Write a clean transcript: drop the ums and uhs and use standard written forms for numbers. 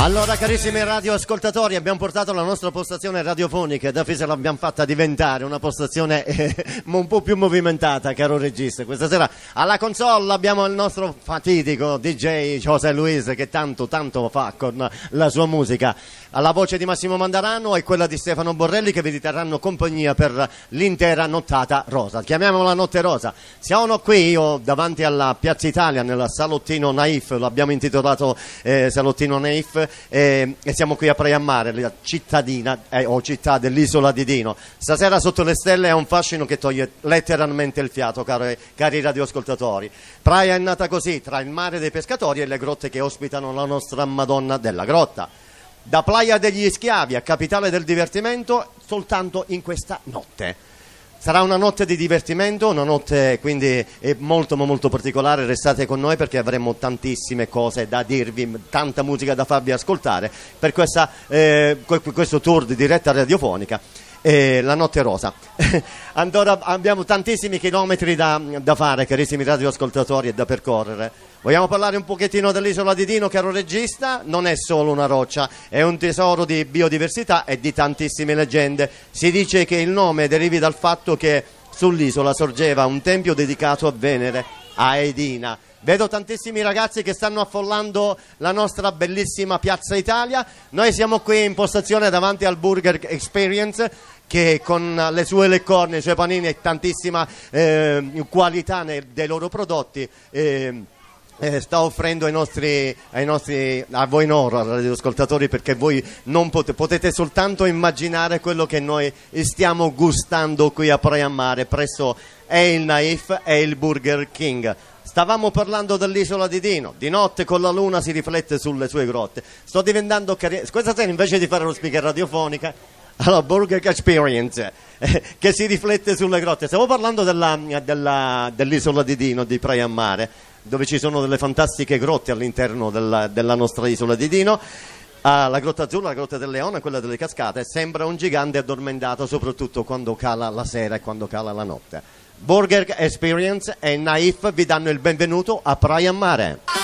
Allora, carissimi radioascoltatori, abbiamo portato la nostra postazione radiofonica e da Fisa l'abbiamo fatta diventare una postazione un po' più movimentata, caro regista. Questa sera alla console abbiamo il nostro fatidico DJ José Luis, che tanto fa con la sua musica. Alla voce di Massimo Mandarano e quella di Stefano Borrelli, che vi terranno compagnia per l'intera nottata rosa. Chiamiamola notte rosa. Siamo qui, io davanti alla Piazza Italia, nel salottino Naif, l'abbiamo intitolato salottino Naif, e siamo qui a Praia Mare, la cittadina o città dell'isola di Dino. Stasera sotto le stelle è un fascino che toglie letteralmente il fiato, cari radioascoltatori. Praia è nata così, tra il mare dei pescatori e le grotte che ospitano la nostra Madonna della Grotta. Da Playa degli Schiavi a capitale del divertimento, soltanto in questa notte. Sarà una notte di divertimento, una notte quindi molto particolare. Restate con noi perché avremo tantissime cose da dirvi, tanta musica da farvi ascoltare per questo tour di diretta radiofonica. La notte rosa. Ancora abbiamo tantissimi chilometri da fare, carissimi radioascoltatori, e da percorrere. Vogliamo parlare un pochettino dell'isola di Dino, caro regista? Non è solo una roccia, è un tesoro di biodiversità e di tantissime leggende. Si dice che il nome derivi dal fatto che sull'isola sorgeva un tempio dedicato a Venere, a Edina. Vedo tantissimi ragazzi che stanno affollando la nostra bellissima Piazza Italia. Noi siamo qui in postazione davanti al Burger Experience, che con le sue leccorne, i suoi panini e tantissima qualità dei loro prodotti sta offrendo a voi radioascoltatori, perché voi non potete soltanto immaginare quello che noi stiamo gustando qui a Praia Mare presso il Naif e il Burger King. Stavamo parlando dell'isola di Dino, di notte con la luna si riflette sulle sue grotte. Sto diventando questa sera, invece di fare lo speaker radiofonica, allora Burger Experience che si riflette sulle grotte. Stiamo parlando dell'isola di Dino, di Praia Mare, dove ci sono delle fantastiche grotte all'interno della nostra isola di Dino. La grotta azzurra, la grotta del leone, quella delle cascate, sembra un gigante addormentato, soprattutto quando cala la sera e quando cala la notte. Burger Experience e Naif vi danno il benvenuto a Praia Mare.